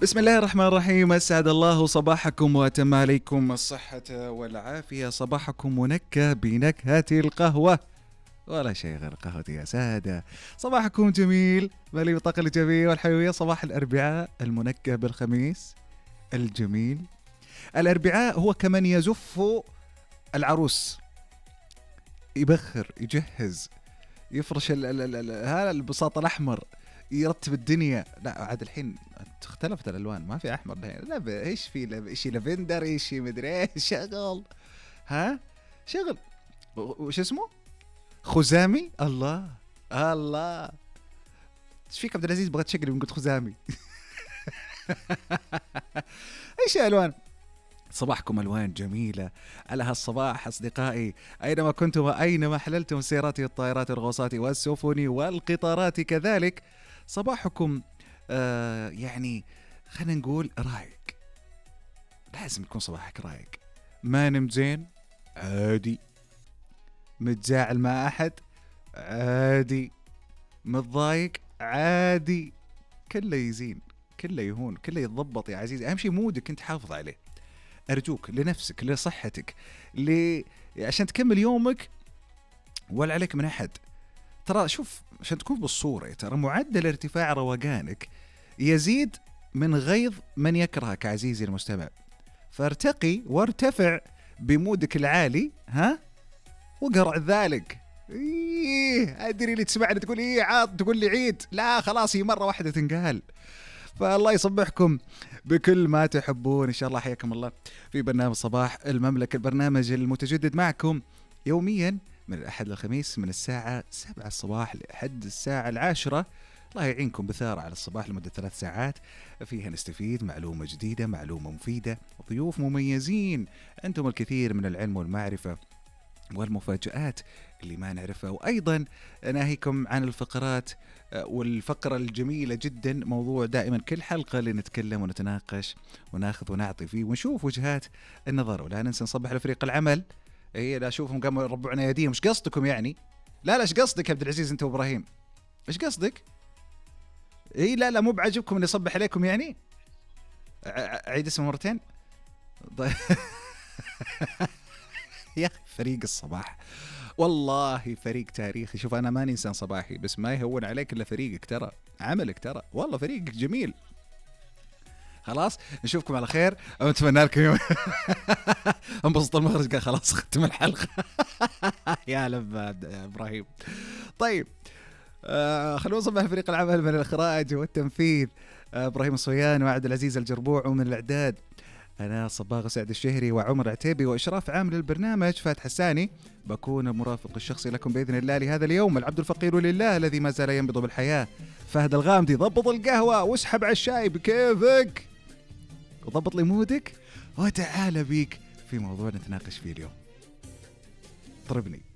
بسم الله الرحمن الرحيم. أسعد الله صباحكم وأتم عليكم الصحة والعافية. صباحكم منكه بنكهة القهوة، ولا شيء غير قهوتي يا سادة. صباحكم جميل مليء بالطاقة الإيجابية والحيوية. صباح الأربعاء المنكه بالخميس الجميل. الأربعاء هو كمن يزف العروس، يبخر، يجهز، يفرش هذا البساط الأحمر، يرتب الدنيا. لا عاد الحين اختلفت الالوان، ما في احمر الحين. لا ايش في ايش لافندر، ايش مدري ايش. شغل شغل وش اسمه خزامي. الله الله، ايش فيك عبد العزيز؟ بغيت شكلي قلت خزامي. ايش الوان صباحكم؟ الوان جميله على هالصباح اصدقائي، اينما كنتم واينما حللتم سيارات الطائرات الغوصات والسفن والقطارات كذلك. صباحكم يعني خلينا نقول رايق. لازم يكون صباحك رايق. ما نمت زين عادي، متزاعل مع احد عادي، متضايق عادي، كله يزين، كله يهون، كله يتضبط يا عزيزي. اهم شيء مودك انت حافظ عليه، ارجوك، لنفسك، لصحتك، عشان تكمل يومك ولا عليك من احد. ترى شوف، عشان تكون بالصورة، ترى معدل ارتفاع روقانك يزيد من غيظ من يكرهك عزيزي المستمع. فارتقي وارتفع بمودك العالي، وقرع ذلك. ادري اللي تسمعني تقول عاد تقول لي عيد، لا خلاص هي مرة واحدة تنقال. فالله يصبحكم بكل ما تحبون ان شاء الله. حياكم الله في برنامج صباح المملكة، البرنامج المتجدد معكم يوميا من الأحد للخميس من الساعة 7 الصباح لحد الساعة 10. الله يعينكم بثارة على الصباح لمدة 3 ساعات فيها نستفيد معلومة جديدة، معلومة مفيدة، ضيوف مميزين، أنتم الكثير من العلم والمعرفة والمفاجآت اللي ما نعرفها. وأيضا ناهيكم عن الفقرات والفقرة الجميلة جدا، موضوع دائما كل حلقة لنتكلم ونتناقش وناخذ ونعطي فيه ونشوف وجهات النظر. ولا ننسى نصبح لفريق العمل. لا اشوفهم قاموا يربعنا ايديهم. ايش قصدكم يعني؟ لا ايش قصدك يا عبد العزيز انت وابراهيم؟ ايش قصدك؟ لا مو بعجبكم اني اصبح عليكم يعني؟ عيد اسمه مرتين. يا فريق الصباح والله فريق تاريخي. شوف انا ماني انسان صباحي، بس ما يهون عليك الا فريقك، ترى عملك، ترى والله فريقك جميل. خلاص نشوفكم على خير، اتمنى لكم يوم. انبسط المخرج قال خلاص ختم الحلقه. يا لباد يا ابراهيم. طيب خلونا نصبح فريق العمل من الاخراج والتنفيذ، ابراهيم الصويان وعبد العزيز الجربوع، ومن الاعداد انا صباغ سعد الشهري وعمر عتيبي، واشراف عام للبرنامج فاتح الساني. بكون المرافق الشخصي لكم باذن الله لهذا اليوم. العبد الفقير لله الذي ما زال ينبض بالحياه، فهد الغامدي. ضبط القهوه واسحب على الشاي بكيفك، وضبط لي مودك، وتعال بيك في موضوع نتناقش فيه اليوم. طربني.